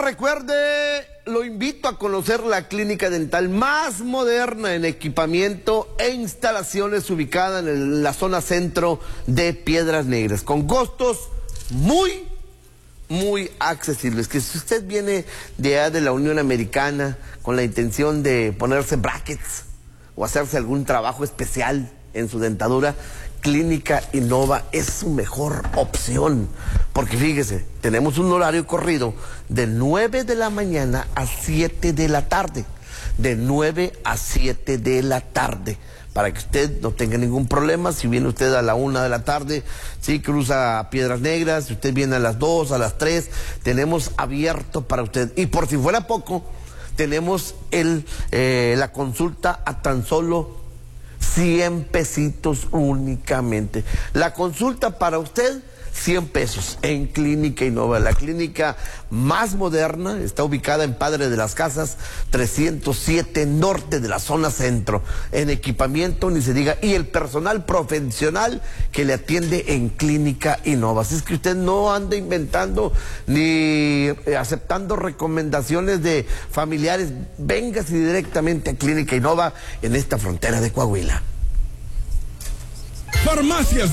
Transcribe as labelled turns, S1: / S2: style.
S1: recuerde, lo invito a conocer la clínica dental más moderna en equipamiento e instalaciones ubicada en la zona centro de Piedras Negras, con costos muy accesibles. Que si usted viene de allá de la Unión Americana con la intención de ponerse brackets o hacerse algún trabajo especial en su dentadura, Clínica Innova es su mejor opción, porque fíjese, tenemos un horario corrido de 9 de la mañana a 7 de la tarde, de 9 a 7 de la tarde, para que usted no tenga ningún problema. Si viene usted a la 1 de la tarde, sí, cruza Piedras Negras. Si usted viene a las 2, a las 3, tenemos abierto para usted. Y por si fuera poco, tenemos la consulta a tan solo 100 pesitos únicamente. La consulta para usted, 100 pesos en Clínica Innova. La clínica más moderna está ubicada en Padre de las Casas 307 norte de la zona centro. En equipamiento ni se diga, y el personal profesional que le atiende en Clínica Innova. Así es que usted no anda inventando ni aceptando recomendaciones de familiares. Véngase directamente a Clínica Innova en esta frontera de Coahuila.
S2: Farmacias